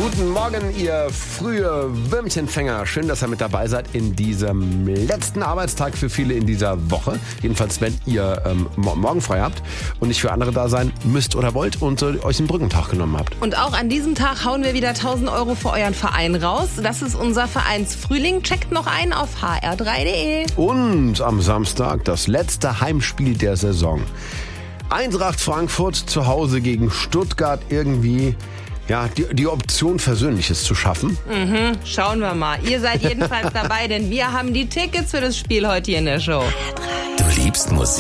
Guten Morgen, ihr frühe Würmchenfänger. Schön, dass ihr mit dabei seid in diesem letzten Arbeitstag für viele in dieser Woche. Jedenfalls, wenn ihr morgen frei habt und nicht für andere da sein müsst oder wollt und euch einen Brückentag genommen habt. Und auch an diesem Tag hauen wir wieder 1.000 Euro für euren Verein raus. Das ist unser Vereinsfrühling. Checkt noch ein auf hr3.de. Und am Samstag das letzte Heimspiel der Saison. Eintracht Frankfurt zu Hause gegen Stuttgart, irgendwie die Option Versöhnliches zu schaffen. Schauen wir mal. Ihr seid jedenfalls dabei, denn wir haben die Tickets für das Spiel heute hier in der Show. Du liebst Musik?